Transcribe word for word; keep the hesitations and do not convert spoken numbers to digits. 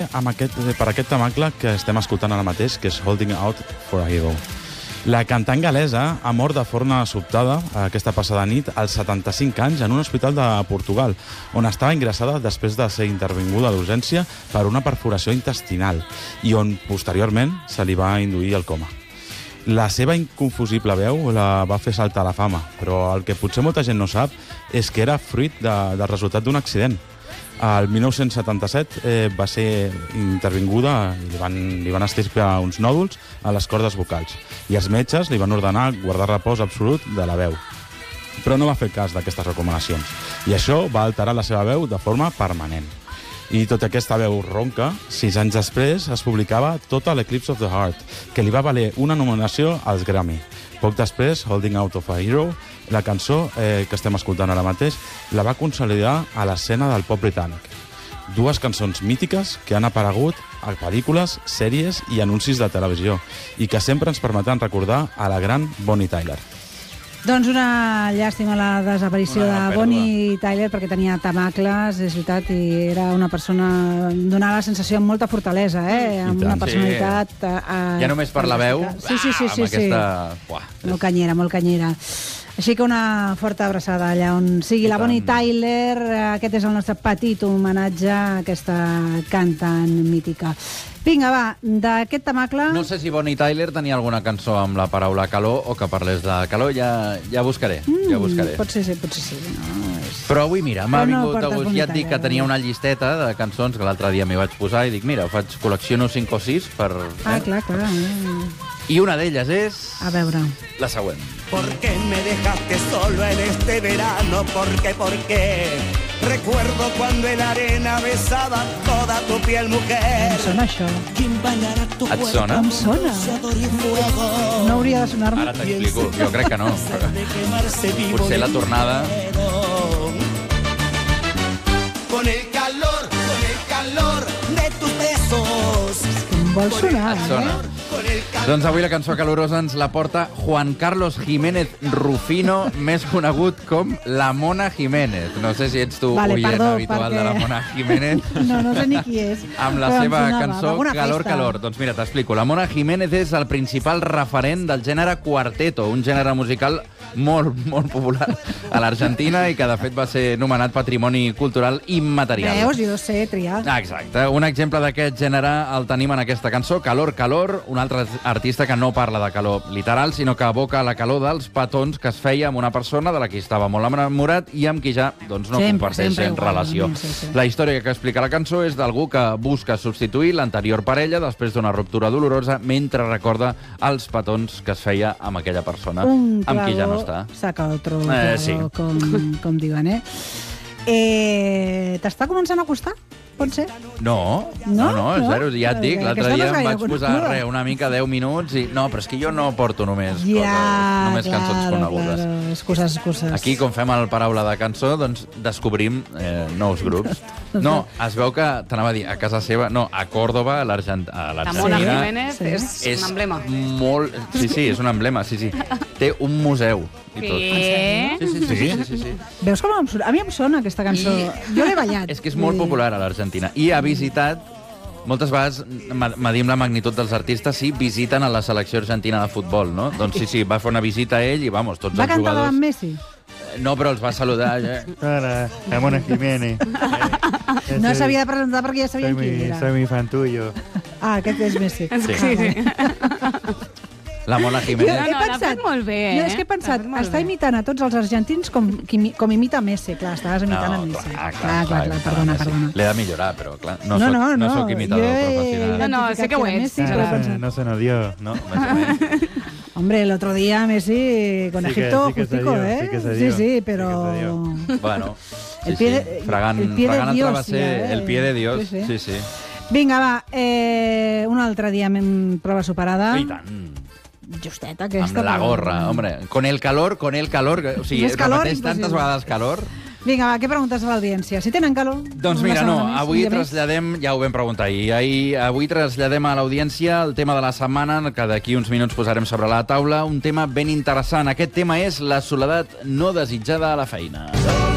amb aquest, per aquest temacle que estem escoltant ara mateix, que és Holding Out for a Hero. La cantant galesa ha mort de forma sobtada aquesta passada nit als setanta-cinc anys en un hospital de Portugal, on estava ingressada després de ser intervinguda d'urgència per una perforació intestinal i on, posteriorment, se li va induir el coma. La seva inconfusible veu la va fer saltar a la fama, però el que potser molta gent no sap és que era fruit de, del resultat d'un accident. El mil nou-cents setanta-set eh, va ser intervinguda i li van, li van estirpar uns nòduls a les cordes vocals i els metges li van ordenar guardar repòs absolut de la veu. Però no va fer cas d'aquestes recomanacions i això va alterar la seva veu de forma permanent. I tot aquesta veu ronca, sis anys després es publicava tota l'Eclipse of the Heart, que li va valer una nominació als Grammy. Poc després, Holding Out of a Hero, la cançó eh, que estem escoltant ara mateix, la va consolidar a l'escena del pop britànic. Dues cançons mítiques que han aparegut a pel·lícules, sèries i anuncis de televisió i que sempre ens permeten recordar a la gran Bonnie Tyler. Doncs una llàstima la desaparició Una de pèrdua. Bonnie Tyler, perquè tenia tamacles, és veritat, i era una persona... donava la sensació amb molta fortalesa, eh? Amb una personalitat... Sí. Eh, Ja només per la veu, Sí, sí, sí, ah, sí, amb sí. aquesta... Buah. Molt canyera, molt canyera. Així que una forta abraçada allà on sigui la Bonnie Tyler. Aquest és el nostre petit homenatge a aquesta cantant mítica. Vinga, va, d'aquest tamacle... No sé si Bonnie Tyler tenia alguna cançó amb la paraula calor o que parlés de calor, ja, ja buscaré, Mm, ja buscaré. Potser sí, potser sí. No, és... Però avui, mira, m'ha Però no vingut portes a gust. Bonnie Ja et dic que Tyler, tenia eh? una llisteta de cançons que l'altre dia m'hi vaig posar i dic, mira, faig col·lecciono cinc o sis per... Ah, eh? clar, clar. Eh? I una d'elles és... A veure... La següent. ¿Por qué me dejaste solo en este verano? ¿Por qué, por qué? Recuerdo cuando en la arena besaba toda tu piel, mujer. Com sona això? ¿Quién bañará tu Et cuerpo? sona? Com sona? Bronceador y fuego. No hauria de sonar-me? Ara t'explico. Jo crec que no. De quemarse vivo Potser la de tornada... miedo. Con el calor, con el calor de tus besos. Em vol sonar, Et sona? eh? Con el calor. Doncs avui la cançó calorosa ens la porta Juan Carlos Jiménez Rufino, més conegut com la Mona Jiménez. No sé si ets tu Vale, oient perdó, habitual perquè- de la Mona Jiménez. No, no sé ni qui és. Amb la però em seva sonava, cançó d'alguna Calor, festa. Calor. Doncs mira, t'explico. La Mona Jiménez és el principal referent del gènere quarteto, un gènere musical molt, molt popular a l'Argentina i que, de fet, va ser nomenat Patrimoni Cultural Immaterial. Veus, jo sé triar. Ah, exacte. Un exemple d'aquest gènere el tenim en aquesta cançó, Calor, Calor, un altre artista que no parla de calor literal, sinó que evoca la calor dels petons que es feia amb una persona de la qui estava molt enamorat i amb qui ja doncs, no Sempre, comparteix sempre igual, relació. sí, sí. La història que explica la cançó és d'algú que busca substituir l'anterior parella després d'una ruptura dolorosa mentre recorda els petons que es feia amb aquella persona Un amb qui ja no clavo està. saca otro Eh, clavo, sí. com, com diuen, eh? eh T'està començant a costar? Pot ser? No, No? no, no, No? zero. Ja et dic, Aquesta l'altre no dia és em gaire vaig posar coneguda. re, una mica deu minuts i... No, però és que jo no porto només Ja, coses, només claro, cançons conegudes. claro. Excuses, excuses. Aquí, com fem el paraula de cançó, doncs descobrim eh, nous grups. No, es veu que, t'anava a dir, a casa seva, no, a Còrdoba, a l'Argent- a La Mona l'Argentina, Jiménez Sí. és, és un emblema. molt... Sí, sí, és un emblema, sí, sí. Té un museu i tot. Què? Sí, sí, sí, sí, sí, sí, sí. Veus com em sona? A mi em sona aquesta cançó. I- Jo l'he ballat. És que és molt Vull dir, popular a l'Argentina. I ha visitat, moltes vegades ma- medim la magnitud dels artistes si visiten a la selecció argentina de futbol, no? Doncs sí, sí, va fer una visita a ell i, vamos, tots Va els cantar jugadors... davant Messi? No, però els va saludar. Eh? Hola, la Mona Jiménez. Eh, No soy- s'havia de presentar perquè ja soy sabien qui mi, era. soy mi fan tuyo. Ah, aquest és Messi. Sí. Sí, sí. La Mona Jo Jiménez. No, he no, l'ha pensat, fet molt bé, no, eh? és que he pensat, L'ha fet molt està bé. imitant a tots els argentins com, qui- com imita Messi. Clar, estaves imitant No, a Messi. clar, clar, clar, clar, clar, perdona, sí. perdona. L'he de millorar, però clar, no, No, soc, no, no no, soc imitador jo he- professional. No, no, sé que ho ets. Sí, però he Ah, pensat, no se nos dio. No, més o menys. hombre, el otro día Messi con Sí que- Egipto, sí que se justico, dio, ¿eh? sí que se sí, dio, sí, sí que pero... se dio. Bueno, sí, El pie sí. de- Fregant, el pie de fregant Dios, altra va ser ja, eh? el pie de Dios. Sí, Sí, sí. sí. Vinga, va, eh, un altre dia amb prova superada. I tant. Justeta, aquesta. Amb la però- gorra, hombre. Con el calor, con el calor. O sigui, Més calor, repeteix tantes impossible. vegades calor. Vinga, va, què preguntes a l'audiència? Si tenen calor? Doncs una mira, no, setmana més, avui un dia més? traslladem, ja ho vam preguntar ahir, ahir avui traslladem a l'audiència el tema de la setmana, que d'aquí uns minuts posarem sobre la taula, un tema ben interessant. Aquest tema és la soledat no desitjada a la feina.